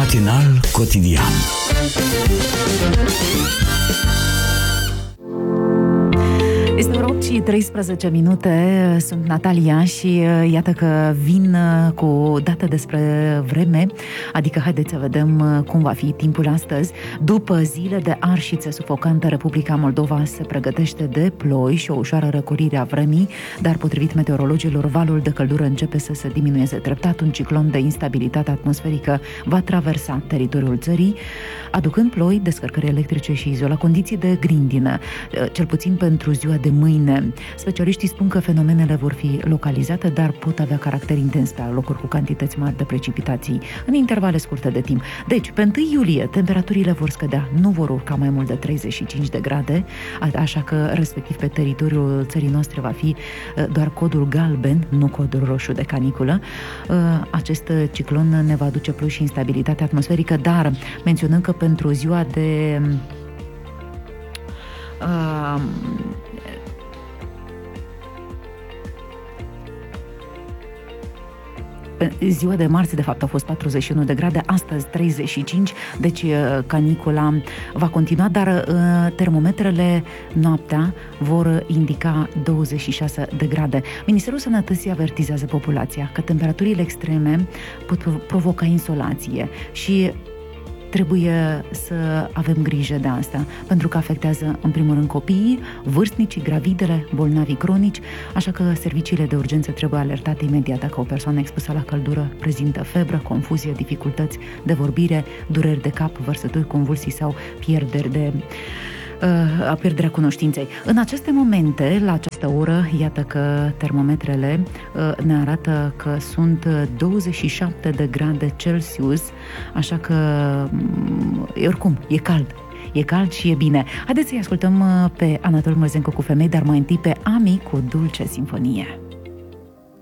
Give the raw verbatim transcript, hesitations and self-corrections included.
Matinal cotidian. Este ora opt și treisprezece minute, sunt Natalia și iată că vin cu o dată despre vreme, adică haideți să vedem cum va fi timpul astăzi. După zile de arșiță sufocantă, Republica Moldova se pregătește de ploi și o ușoară răcorire a vremii, dar potrivit meteorologilor, valul de căldură începe să se diminueze treptat. Un ciclon de instabilitate atmosferică va traversa teritoriul țării, aducând ploi, descărcări electrice și izola, condiții de grindină, cel puțin pentru ziua de mâine. Specialiștii spun că fenomenele vor fi localizate, dar pot avea caracter intens pe locuri cu cantități mari de precipitații în intervale scurte de timp. Deci, pe întâi iulie, temperaturile vor scădea, nu vor urca mai mult de treizeci și cinci de grade, așa că, respectiv, pe teritoriul țării noastre va fi doar codul galben, nu codul roșu de caniculă. Acest ciclon ne va aduce plus și instabilitate atmosferică, dar menționăm că pentru ziua de uh, ziua de marți, de fapt, a fost patruzeci și unu de grade, astăzi treizeci și cinci, deci canicula va continua, dar termometrele noaptea vor indica douăzeci și șase de grade. Ministerul Sănătății avertizează populația că temperaturile extreme pot provoca insolație și trebuie să avem grijă de asta, pentru că afectează în primul rând copiii, vârstnicii, gravidele, bolnavii cronici, așa că serviciile de urgență trebuie alertate imediat dacă o persoană expusă la căldură prezintă febră, confuzie, dificultăți de vorbire, dureri de cap, vărsături, convulsii sau pierderi de a pierderea cunoștinței. În aceste momente, la această oră, iată că termometrele ne arată că sunt douăzeci și șapte de grade Celsius, așa că oricum, e cald. E cald și e bine. Haideți să-i ascultăm pe Anatol Mărzenco cu Femei, dar mai întâi pe Ami cu Dulce Sinfonie.